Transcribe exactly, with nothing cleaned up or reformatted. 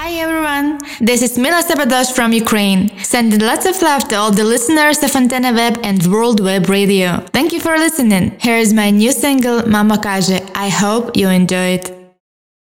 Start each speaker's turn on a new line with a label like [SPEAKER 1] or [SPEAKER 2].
[SPEAKER 1] Hi everyone, this is Mila Sabadosh from Ukraine, sending lots of love to all the listeners of Antenna Web and World Web Radio. Thank you for listening. Here is my new single, Mama Każe. I hope you enjoy it.